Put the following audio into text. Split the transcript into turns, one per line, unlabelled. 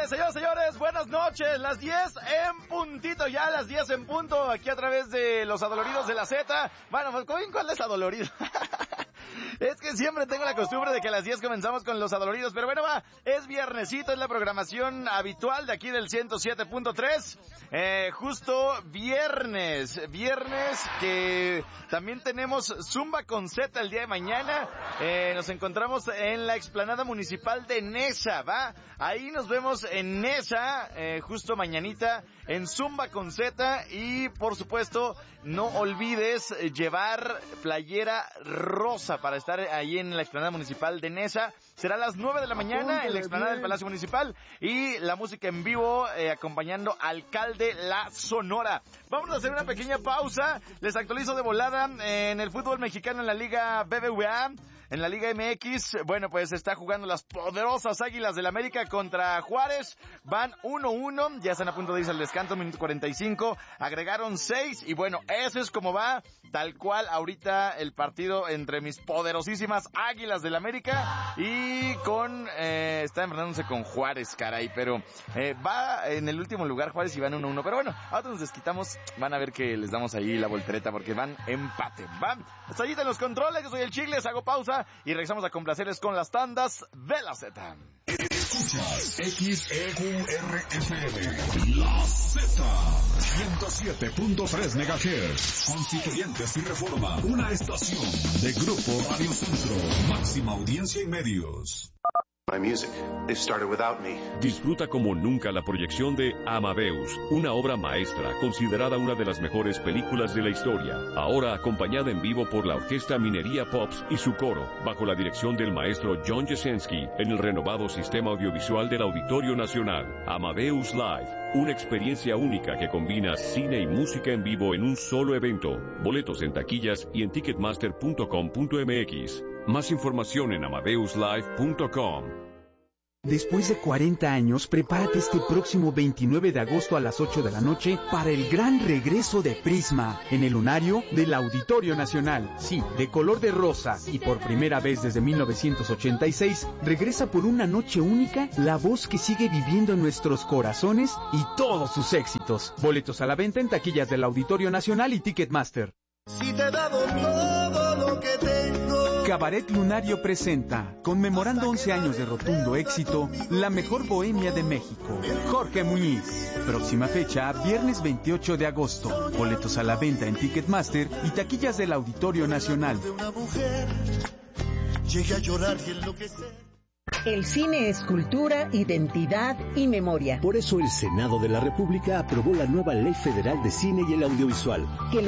Señores, buenas noches, las 10 en puntito, ya las 10 en punto, aquí a través de los adoloridos de la Z. Bueno, pues, ¿cuál es adolorido? Es que siempre tengo la costumbre de que a las 10 comenzamos con los adoloridos, pero bueno, es viernesito, es la programación habitual de aquí del 107.3, justo viernes que también tenemos Zumba con Z el día de mañana, nos encontramos en la explanada municipal de Nesa, ahí nos vemos en Nesa, justo mañanita, en Zumba con Z, y por supuesto, no olvides llevar playera rosa para estar ahí en la explanada municipal de Nesa. Será a las 9 de la mañana en la explanada del Palacio Municipal, y la música en vivo acompañando Alcalde La Sonora. Vamos a hacer una pequeña pausa. Les actualizo de volada en el fútbol mexicano, en la Liga BBVA. En la Liga MX, bueno, pues está jugando las poderosas Águilas del América contra Juárez. Van 1-1, ya están a punto de irse al descanso, minuto 45. Agregaron 6 y bueno, eso es como va, tal cual ahorita el partido entre mis poderosísimas Águilas del América y está enfrentándose con Juárez, caray, pero va en el último lugar Juárez y van 1-1. Pero bueno, ahora nos desquitamos, van a ver que les damos ahí la voltereta porque van empate. Hasta allí de los controles, yo soy el Chigles, hago pausa y regresamos a complacerles con las tandas de la Z.
Escuchas XEQRFM, la Z, 107.3 MHz, Constituyentes y Reforma, una estación de Grupo Radio Centro, máxima audiencia y medios.
My music, they started without me.
Disfruta como nunca la proyección de Amadeus, una obra maestra considerada una de las mejores películas de la historia. Ahora acompañada en vivo por la Orquesta Minería Pops y su coro, bajo la dirección del maestro John Jesensky, en el renovado sistema audiovisual del Auditorio Nacional. Amadeus Live, una experiencia única que combina cine y música en vivo en un solo evento. Boletos en taquillas y en ticketmaster.com.mx. Más información en amadeuslive.com.
Después de 40 años, prepárate este próximo 29 de agosto a las 8 de la noche para el gran regreso de Prisma en el lunario del Auditorio Nacional. Sí, de color de rosa, y por primera vez desde 1986, regresa por una noche única la voz que sigue viviendo en nuestros corazones y todos sus éxitos. Boletos a la venta en taquillas del Auditorio Nacional y Ticketmaster.
Si te he dado todo lo que tengo.
Cabaret Lunario presenta, conmemorando 11 años de rotundo éxito, la mejor bohemia de México, Jorge Muñiz. Próxima fecha, viernes 28 de agosto. Boletos a la venta en Ticketmaster y taquillas del Auditorio Nacional.
Llegué a llorar y enloquecer.
El cine es cultura, identidad y memoria.
Por eso el Senado de la República aprobó la nueva Ley Federal de Cine y el Audiovisual,
que